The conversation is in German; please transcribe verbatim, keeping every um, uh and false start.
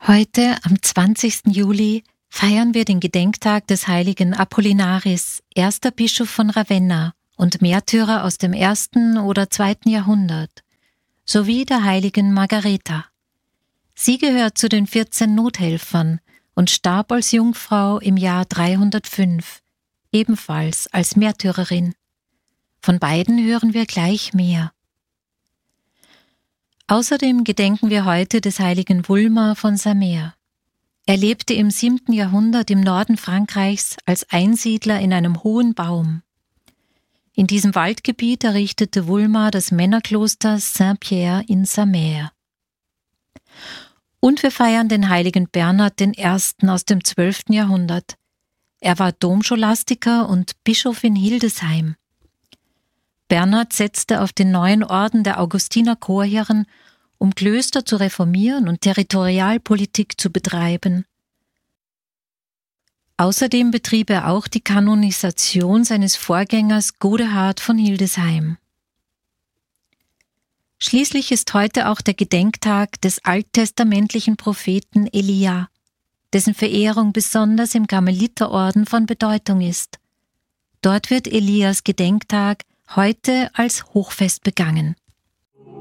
Heute, am zwanzigsten Juli, feiern wir den Gedenktag des heiligen Apollinaris, erster Bischof von Ravenna und Märtyrer aus dem ersten oder zweiten Jahrhundert, sowie der heiligen Margareta. Sie gehört zu den vierzehn Nothelfern und starb als Jungfrau im Jahr dreihundertfünf, ebenfalls als Märtyrerin. Von beiden hören wir gleich mehr. Außerdem gedenken wir heute des heiligen Wulmar von Samer. Er lebte im siebten Jahrhundert im Norden Frankreichs als Einsiedler in einem hohen Baum. In diesem Waldgebiet errichtete Wulmar das Männerkloster Saint-Pierre in Samer. Und wir feiern den heiligen Bernhard den Ersten aus dem zwölften Jahrhundert. Er war Domscholastiker und Bischof in Hildesheim. Bernhard setzte auf den neuen Orden der Augustiner Chorherren, um Klöster zu reformieren und Territorialpolitik zu betreiben. Außerdem betrieb er auch die Kanonisation seines Vorgängers Godehard von Hildesheim. Schließlich ist heute auch der Gedenktag des alttestamentlichen Propheten Elia, dessen Verehrung besonders im Karmeliterorden von Bedeutung ist. Dort wird Elias Gedenktag heute als Hochfest begangen.